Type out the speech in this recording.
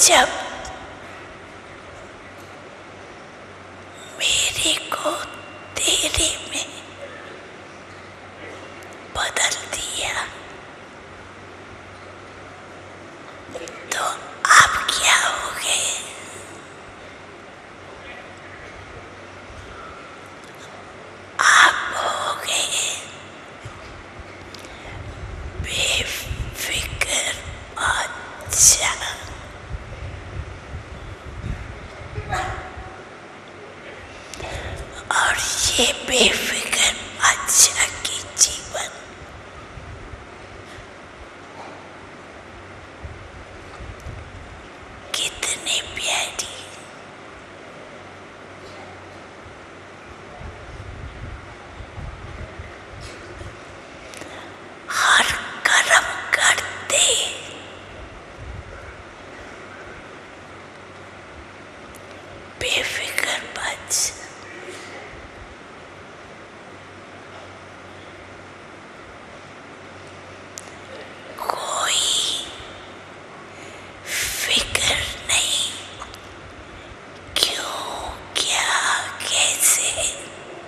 जब मेरे को तेरे में बदल दिया तो आप क्या हो गए? आप हो गए बेफिक्र बादशाह। और ये बेफिक्र बादशाह